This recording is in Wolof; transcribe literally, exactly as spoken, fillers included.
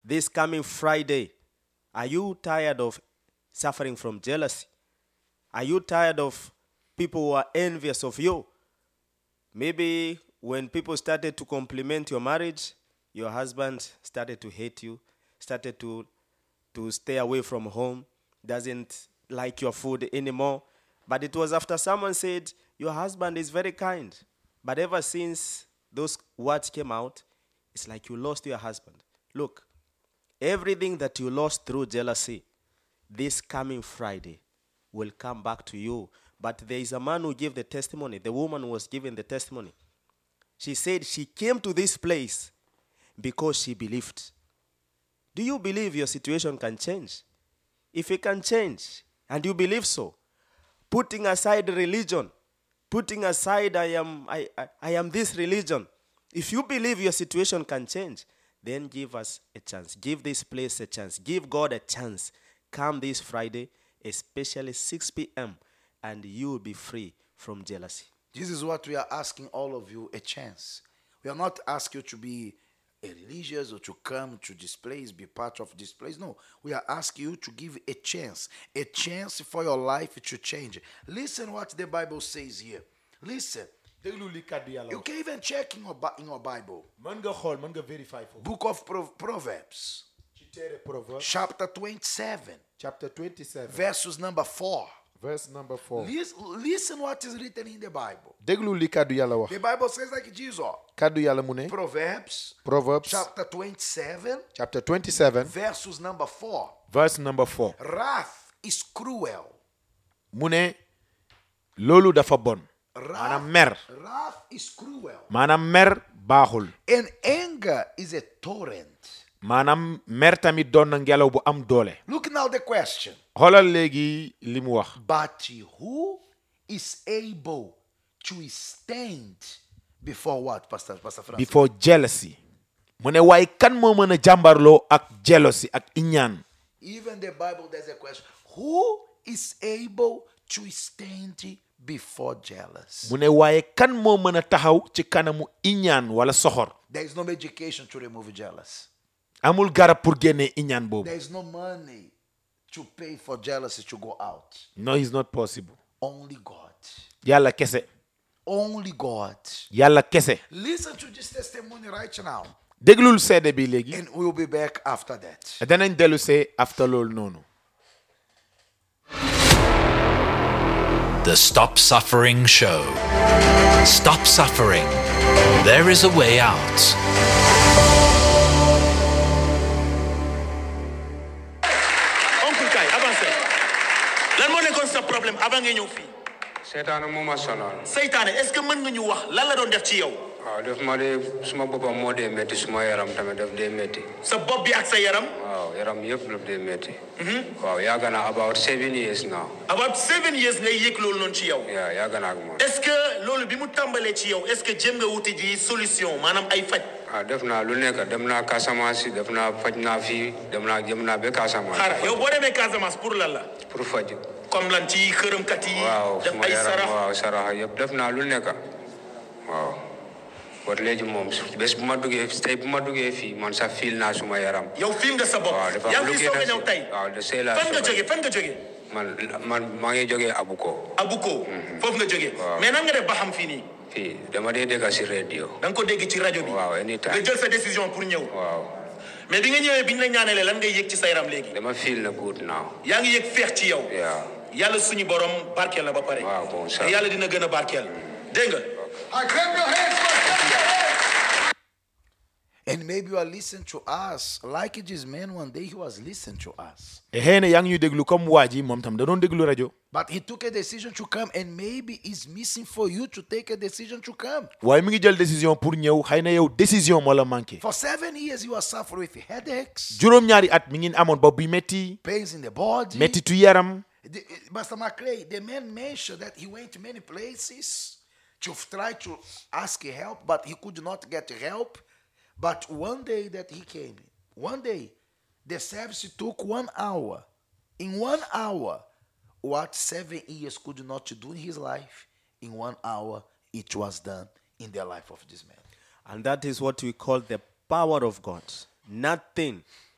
this coming Friday, are you tired of suffering from jealousy? Are you tired of people who are envious of you? Maybe when people started to compliment your marriage, your husband started to hate you, started to, to stay away from home, doesn't like your food anymore. But it was after someone said, your husband is very kind. But ever since those words came out, it's like you lost your husband. Look, everything that you lost through jealousy, this coming Friday will come back to you. But there is a man who gave the testimony. The woman who was giving the testimony. She said she came to this place because she believed. Do you believe your situation can change? If it can change, and you believe so, putting aside religion, putting aside I am, I, I, I am this religion, if you believe your situation can change, then give us a chance. Give this place a chance. Give God a chance. Come this Friday, especially six p.m., and you will be free from jealousy. This is what we are asking all of you, a chance. We are not asking you to be a religious or to come to this place, be part of this place. No, we are asking you to give a chance, a chance for your life to change. Listen what the Bible says here. Listen. You can even check in your, in your Bible. Book of Pro- Proverbs. Chapter twenty-seven. Chapter twenty-seven. Verses number four. Verse number four. Listen, listen what is written in the Bible. Déglu li kàddu Yàlla wax. The Bible says like this. Kàddu Yàlla mu ne. Proverbs. Proverbs. Chapter twenty-seven. Chapter twenty-seven. Verses number four. Verse number four. Wrath is cruel. Mu ne loolu dafa bon. Maanaam mer. Wrath is cruel. Maanaam mer baaxul. And anger is a torrent. Maanaam mer tamit doon na ngelaw bu am doole. Look now the question. Xoolal léegi li mu wax. But who is able to stand before what, Pastor, Pastor Francis? Before jealousy. Mu ne waaye kan moo mën a jàmbarloo ak jealousy ak iñaan. Even the Bible there's a question. Who is able to stand before jealousy? Mu ne waaye kan moo mën a taxaw ci kanamu iñaan wala soxor. There is no medication to remove jealousy. Amul garab pour génne iñaan boobu. There is no money to pay for jealousy to go out. No, it's not possible. Only God. Yàlla kese. Only God. Yàlla kese. Listen to this testimony right now. Déglul seede bi léegi. And we'll be back after that. Danañ dellu see after loolu noonu. The Stop Suffering Show. Stop suffering. There is a way out. lan moo nekkoon sa problème avant nga ñëw fii. Seytaane moo ma sonal. Seytaane est-ce que mën nga ñu wax lan la doon def ci yow. waaw def ma dee suma boppam moo dee métti suma yaram tamit daf dee métti. sa bopp bi ak sa yaram. waaw yaram yëpp daf dee métti. waaw yàgg na about seven years now. about seven years ngay yëg loolu noonu ci yow. waaw yàgg na ak moom. est-ce que loolu bi mu tàmbalee ci yow est-ce que jéem nga wuti ji solution maanaam ay faj. ah def naa lu nekk dem naa Casamance def naa faj naa fii dem naa jëm naa ba Casamance. xaaral yow boo demee Casamance pour lan la. pour faj. comme lan ci xërëmkat yi. waaw def ay sarax waaw sarax yëpp def naa lu nekk waaw. kon léegi moom bés bu ma duggee tey bu ma duggee fii man sax fiil naa suma yaram. yow fiil nga sa bopp. waaw dafa yaa ngi fi soog a ñëw tey. waaw de see laa fan nga jógee fan nga jógee. man man maa ngi jógee Abuko. Abuko. foofu nga jógee. mais nan nga def ba xam fii nii. fii dama dee dégg si radio. da nga ko dégg ci rajo bi. waaw anytime nga jël sa décision pour ñëw. waaw. mais bi nga ñëwee bi ñu la ñaanalee lan ngay yëg ci sa yaram léegi. dama feel na good now. yaa ngi yëg feex ci yow. waaw. yàlla suñu borom barkeel la ba pare. waaw bon ça. te yàlla dina gën a barkeel. dégg nga. And maybe you are listening to us like this man one day he was listening to us. xëy na yaa ngi ñuy déglu comme waa ji moom tam da doon déglu rajo. But he took a decision to come and maybe it's missing for you to take a decision to come. waaye mi ngi jël décision pour ñëw xëy na yow décision moo la manqué. For seven years you are suffering with headaches, juróom-ñaari at mi ngi amoon bopp bi métti. pains in the body. méttitu yaram. The, Pastor McClay, the man mentioned that he went to many places to try to ask help, but he could not get help. But one day that he came, one day, the service took one hour. In one hour, what seven years could not do in his life, in one hour, it was done in the life of this man. And that is what we call the power of God. Nothing